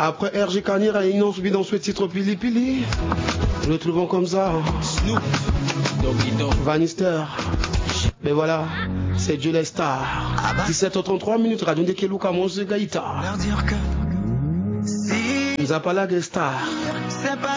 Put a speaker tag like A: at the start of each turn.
A: Après RG Carnier, ils ont subi dans ce titre Pili Pili. Nous le trouvons comme ça.
B: Snoop, Doggy Dogg,
A: Vanister. Mais voilà, c'est Dieu les stars. 17h33 minutes, Radio Ndekeluka, Monze Gaïta.
B: leur dire que si
A: Nous a pas la guest star.
B: c'est pas